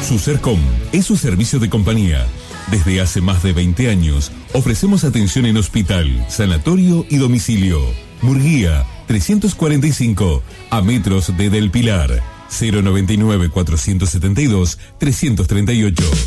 Sucercom es su servicio de compañía. Desde hace más de 20 años ofrecemos atención en hospital, sanatorio y domicilio. Murguía 345, a metros de Del Pilar. 099 472 338.